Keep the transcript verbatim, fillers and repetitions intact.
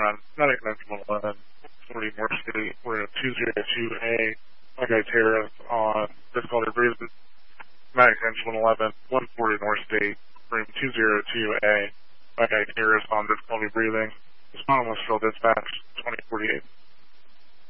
on Medic nine one one, forty North Street. We're at two zero two A, Buckeye Terrace on difficulty breathing. Medic nine one one, one forty North State, room two zero two A, Buckeye Terrace on difficulty breathing. Respond was still dispatch twenty forty-eight.